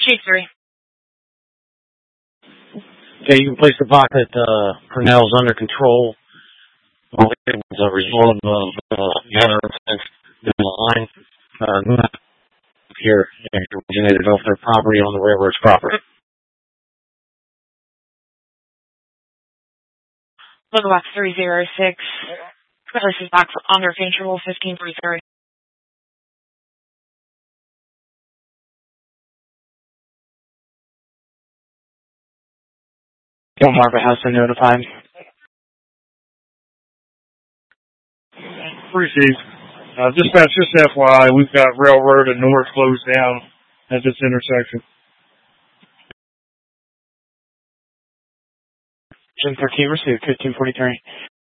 Chief 3. Okay, you can place the box that Purnell's under control. It was a result of the incident in the line here originated off their property on the railroad's property. Local box 306. Places box under control 1533. Marvin has been notified. Received. Dispatch, just FYI, we've got Railroad and North closed down at this intersection. Jim 13 received 1543.